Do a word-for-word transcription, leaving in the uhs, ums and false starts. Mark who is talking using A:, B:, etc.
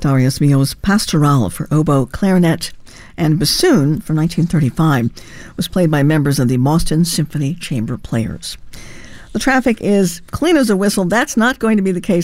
A: Darius Milhaud's Pastoral for oboe, clarinet, and bassoon from nineteen thirty-five was played by members of the Boston Symphony Chamber Players. The traffic is clean as a whistle. That's not going to be the case